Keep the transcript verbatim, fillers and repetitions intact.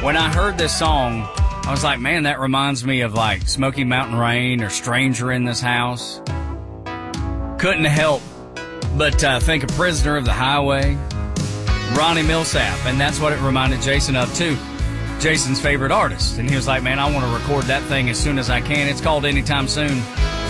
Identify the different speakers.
Speaker 1: When I heard this song, I was like, man, that reminds me of like Smoky Mountain Rain or Stranger in This House. Couldn't help but uh, think of Prisoner of the Highway, Ronnie Millsap, and that's what it reminded Jason of too. Jason's favorite artist. And he was like, man, I want to record that thing as soon as I can. It's called Anytime Soon.